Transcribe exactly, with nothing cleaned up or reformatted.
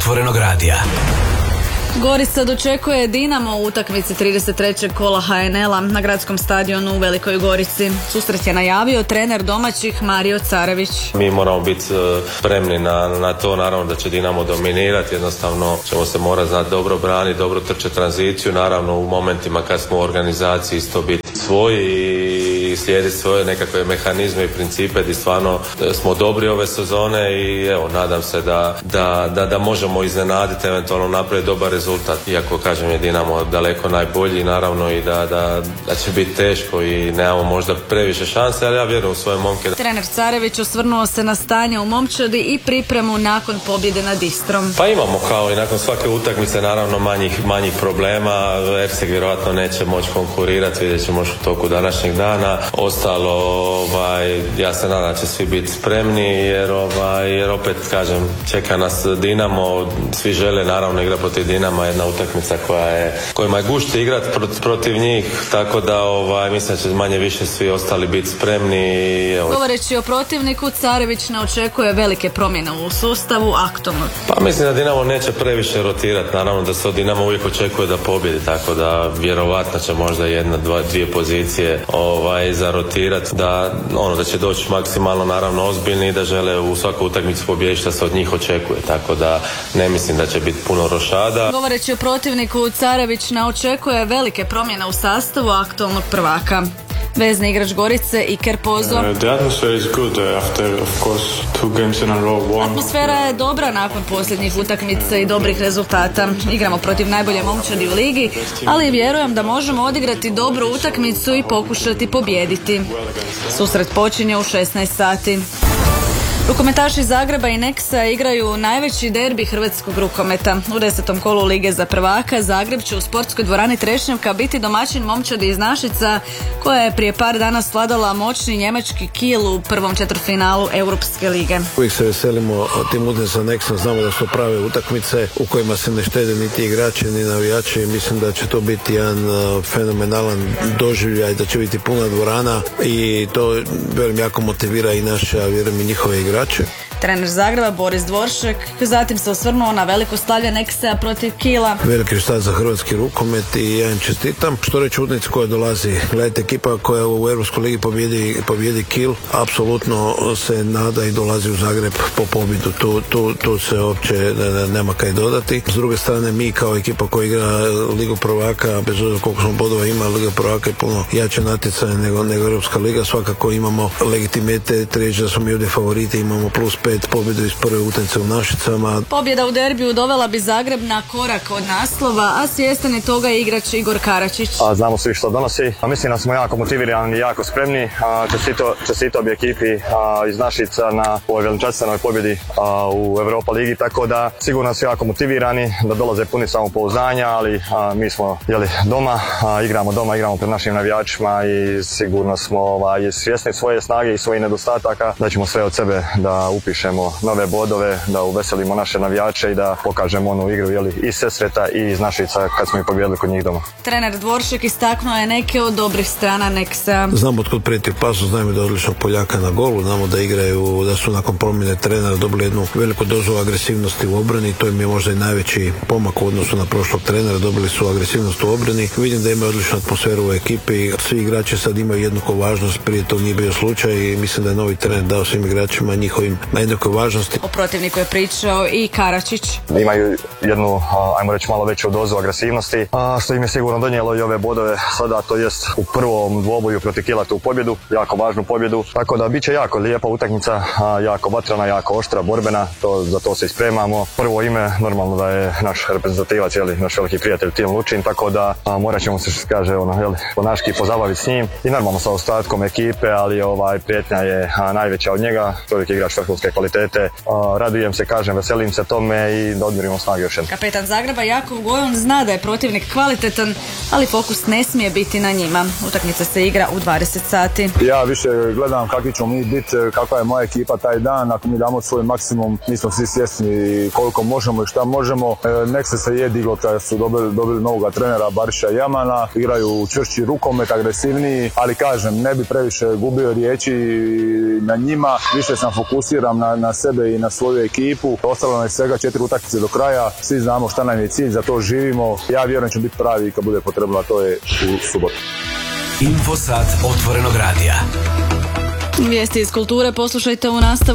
Otvorenog radija. Gorica dočekuje Dinamo u utakmici trideset trećeg kola ha en el-a na gradskom stadionu u Velikoj Gorici. Susret je najavio trener domaćih Mario Carević. Mi moramo biti spremni na, na to, naravno da će Dinamo dominirati, jednostavno ćemo se morati znati dobro braniti, dobro trčati tranziciju, naravno u momentima kad smo u organizaciji isto biti svoji i slijediti svoje nekakve mehanizme i principe gdje stvarno smo dobri ove sezone i evo, nadam se da, da, da, da možemo iznenaditi, eventualno napraviti dobar rezultat, iako kažem je Dinamo daleko najbolji, naravno i da, da, da će biti teško i nemamo možda previše šanse, ali ja vjerujem u svoje momke. Trener Carević osvrnuo se na stanje u momčadi i pripremu nakon pobjede nad Istrom. Pa imamo kao i nakon svake utakmice naravno manjih, manjih problema, Erceg vjerojatno neće moći konkurirati, vidjet ćemo u toku današnjeg dana. Ostalo, ovaj, ja se nadam da će svi biti spremni jer, ovaj, jer opet kažem, čeka nas Dinamo, svi žele naravno igrati protiv Dinama, jedna utakmica koja je, kojima je gušće igrati protiv njih, tako da ovaj, mislim da će manje više svi ostali biti spremni. Evo. Govoreći o protivniku, Carević ne očekuje velike promjene u sustavu aktualno. Pa mislim da Dinamo neće previše rotirati, naravno da se od Dinamo uvijek očekuje da pobjedi, tako da vjerovatno će možda jedna, dva, dvije pozicije ovaj, zarotirati, da, ono, da će doći maksimalno naravno ozbiljni i da žele u svaku utakmicu pobijediti što se od njih očekuje, tako da ne mislim da će biti puno rošada. Govoreći o protivniku, Carević ne očekuje velike promjene u sastavu aktualnog prvaka. Vezni igrač Gorice Iker Pozo. Atmosfera je dobra nakon posljednjih utakmica i dobrih rezultata. Igramo protiv najbolje momčadi u ligi, ali vjerujem da možemo odigrati dobru utakmicu i pokušati pobijediti. Susret počinje u šesnaest sati. Rukometaši Zagreba i Neksa igraju najveći derbi hrvatskog rukometa. U desetom kolu Lige za prvaka Zagreb će u sportskoj dvorani Trešnjevka biti domaćin momčadi iz Našica, koja je prije par dana svladala moćni njemački Kiel u prvom četvrtfinalu Europske lige. Uvijek se veselimo tim utakmicama Neksa, znamo da su prave utakmice u kojima se ne štede niti igrači ni navijači. Mislim da će to biti jedan fenomenalan doživljaj, da će biti puna dvorana i to vjerujem jako motivira i naše, a vjerujem i njihove igrače. Trener Zagreba Boris Dvoršek zatim se osvrnuo na veliko slavlje Neksa protiv Kiela. Veliki rezultat za hrvatski rukomet i ja im čestitam. Što reći utakmici koja dolazi? Gledajte, ekipa koja u Europskoj ligi pobjedi, pobjedi Kiel, apsolutno se nada i dolazi u Zagreb po pobjedu. Tu, tu, tu se uopće nema kaj dodati. S druge strane, mi kao ekipa koja igra Ligu prvaka, bez obzira koliko smo bodova ima, Liga prvaka je puno jače natjecanje nego, nego Europska liga. Svakako imamo legitimitet, reći da smo mi ovdje favoriti, imamo plus pet pobjedu iz prve utakmice u Našicama. Pobjeda u derbiju dovela bi Zagreb na korak od naslova, a svjestan je toga je igrač Igor Karačić. A, znamo svi što donosi, a mislim da smo jako motivirani i jako spremni. Čestito, čestito bi ekipi a, iz Našica na ovoj veličanstvenoj pobjedi a, u Europa ligi, tako da sigurno su jako motivirani, da dolaze puni samopouzdanja, ali a, mi smo jeli, doma, a, igramo doma, igramo pred našim navijačima i sigurno smo ovaj, svjesni svoje snage i svojih nedostataka, da ćemo sve od sebe da upišemo nove bodove, da uveselimo naše navijače i da pokažemo onu igru jeli, iz Sesveta i iz Našica kad smo ih pobijedili kod njih doma. Trener Dvoršek istaknuo je neke od dobrih strana Neksa. Znamo otkud prijeti opasnost, znamo da je odličnog Poljaka na golu, znamo da igraju, da su nakon promjene trenera dobili jednu veliku dozu agresivnosti u obrani, to im je možda i najveći pomak u odnosu na prošlog trenera, dobili su agresivnost u obrani. Vidim da imaju odličnu atmosferu u ekipi, svi igrači sad imaju jednaku važnost, prije to nije bio slučaj i mislim da je novi trener dao svim igračima njihovim na jednakoj važnosti. O protivniku je pričao i Karačić. Imaju jednu, ajmo reći, malo veću dozu agresivnosti, a što im je sigurno donijelo i ove bodove sada, to jest u prvom dvoboju protiv Kiela tu pobjedu, jako važnu pobjedu, tako da bit će jako lijepa utakmica, jako vatrana, jako oštra, borbena, to, za to se ispremamo. Prvo ime, normalno da je naš reprezentativac, jeli, naš veliki prijatelj Tim Lučin, tako da a, morat ćemo se, što kaže, ono, jeli, ponaški pozabaviti s njim i normalno sa ostatkom ekipe, ali ovaj, prijetnja je a, najveća od njega, čovjek igrač vrhunske kvalitete. A, radujem se, kažem, veselim se tome i da odmirimo snage još jednom. Kapetan Zagreba Jakov Gojon zna da je protivnik kvalitetan, ali fokus ne smije biti na njima. Utakmica se igra u dvadeset sati. Ja više gledam kakvi ćemo mi biti, kakva je moja ekipa taj dan. Ako mi damo svoj maksimum, mi smo svi svjesni koliko možemo i šta možemo. Nekse se je diglo kada su dobili, dobili novog trenera Bariša Jamana. Igraju čvršći rukomet, agresivniji, ali kažem, ne bi previše gubio riječi na njima. Više sam fokusiram na na, na sebe i na svoju ekipu. Ostalo nam je svega četiri utakmice do kraja. Svi znamo šta nam je cilj, za to živimo. Ja vjerujem će biti pravi kad bude potrebno, a to je u subotu. Infosat otvorenog radija. Vijesti iz kulture poslušajte u nastavu